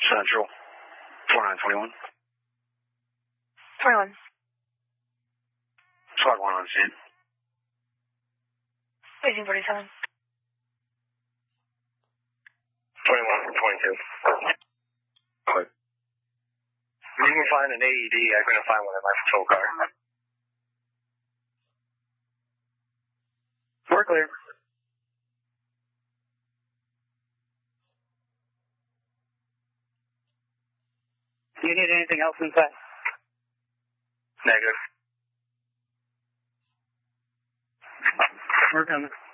Central. 4921. 21. SWAT 1 on scene. 1847. 21 from 22. Quick. If you can find an AED, I'm going to find one in my patrol car. We're clear. Do you need anything else inside? Negative. We're coming.